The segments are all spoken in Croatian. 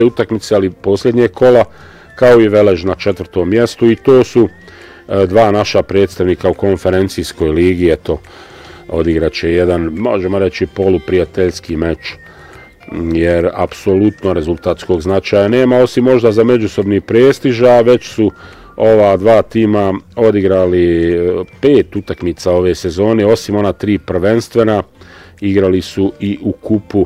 utakmice, ali posljednje kola, kao i Velež na 4. mjestu, i to su dva naša predstavnika u konferencijskoj ligi. Eto, odigraće jedan, možemo reći, poluprijateljski meč, jer apsolutno rezultatskog značaja nema, osim možda za međusobni prestiž, a već su ova dva tima odigrali 5 utakmica ove sezone, osim ona 3 prvenstvena, igrali su i u kupu.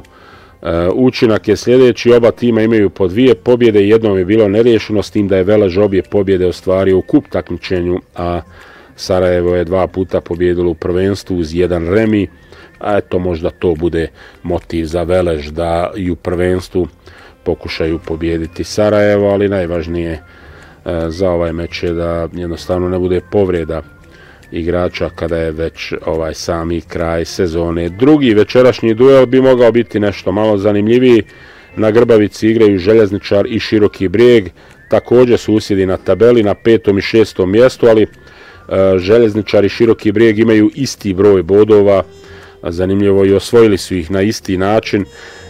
Učinak je sljedeći, oba tima imaju po 2 pobjede, jednom je bilo neriješeno, s tim da je Velež obje pobjede ostvario u kup takmičenju, a Sarajevo je 2 puta pobjedilo u prvenstvu uz 1 remi, a eto, možda to bude motiv za Velež da i u prvenstvu pokušaju pobijediti Sarajevo, ali najvažnije za ovaj meč je da jednostavno ne bude povreda igrača kada je već ovaj sami kraj sezone. Drugi večerašnji duel bi mogao biti nešto malo zanimljiviji. Na Grbavici igraju Željezničar i Široki Brijeg, također susjedi na tabeli na 5. i 6. mjestu, ali Željezničar i Široki Brijeg imaju isti broj bodova, zanimljivo, i osvojili su ih na isti način,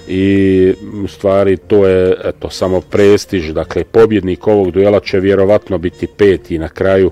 i u stvari to je samo prestiž. Dakle, pobjednik ovog duela će vjerovatno biti 5. na kraju,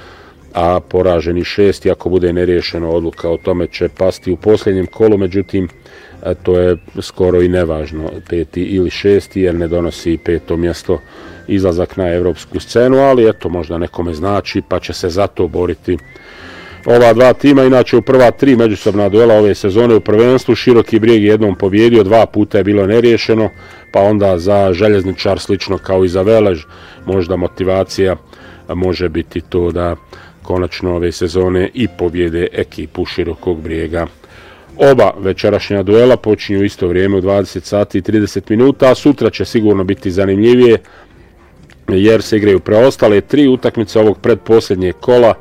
a poraženi 6. ako bude neriješeno, odluka o tome će pasti u posljednjem kolu. Međutim, to je skoro i nevažno, 5. ili 6. jer ne donosi 5. mjesto izlazak na evropsku scenu, ali eto, možda nekome znači, pa će se za to boriti ova dva tima. Inače, u prva 3 međusobna duela ove sezone u prvenstvu Široki Brijeg je jednom pobjedio, 2 puta je bilo neriješeno, pa onda za Željezničar slično kao i za Velež, možda motivacija može biti to da konačno ove sezone i pobjede ekipu Širokog Brijega. Oba večerašnja duela počinju u isto vrijeme u 20 sati i 30 minuta, a sutra će sigurno biti zanimljivije, jer se igraju preostale 3 utakmice ovog predposljednjeg kola.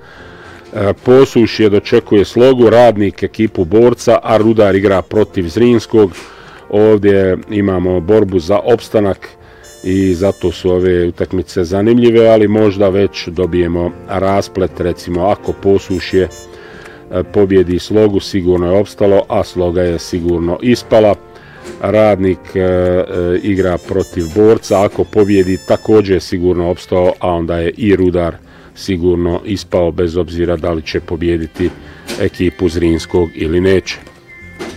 Posušje dočekuje Slogu, Radnik ekipu Borca, a Rudar igra protiv Zrinskog. Ovdje imamo borbu za opstanak i zato su ove utakmice zanimljive, ali možda već dobijemo rasplet. Recimo, ako Posušje pobjedi Slogu, sigurno je opstalo, a Sloga je sigurno ispala. Radnik igra protiv Borca, ako pobjedi također je sigurno opstao, a onda je i Rudar sigurno ispao, bez obzira da li će pobijediti ekipu Zrinskog ili neće.